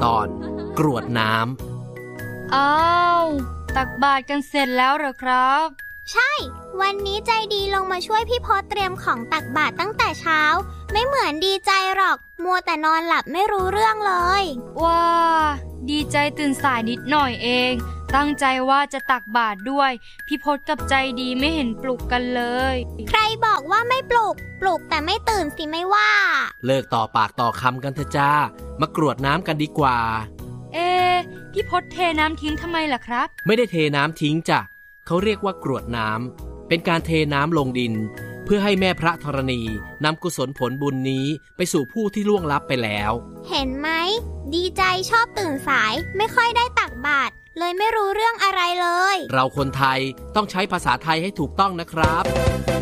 ตอนกรวดน้ำอ้าวตักบาตรกันเสร็จแล้วเหรอครับใช่วันนี้ใจดีลงมาช่วยพี่พศเตรียมของตักบาตรตั้งแต่เช้าไม่เหมือนดีใจหรอกมัวแต่นอนหลับไม่รู้เรื่องเลยว้าดีใจตื่นสายนิดหน่อยเองตั้งใจว่าจะตักบาตรด้วยพี่พศกับใจดีไม่เห็นปลุกกันเลยใครบอกว่าไม่ปลุกแต่ไม่ตื่นสิไม่ว่าเลิกต่อปากต่อคำกันเถอะจ้ามากรวดน้ำกันดีกว่าพี่พศเทน้ำทิ้งทำไมล่ะครับไม่ได้เทน้ำทิ้งจ้ะเขาเรียกว่ากรวดน้ำเป็นการเทน้ำลงดินเพื่อให้แม่พระธรณีนำกุศลผลบุญนี้ไปสู่ผู้ที่ล่วงลับไปแล้วเห็นไหมดีใจชอบตื่นสายไม่ค่อยได้ตักบาตรเลยไม่รู้เรื่องอะไรเลยเราคนไทยต้องใช้ภาษาไทยให้ถูกต้องนะครับ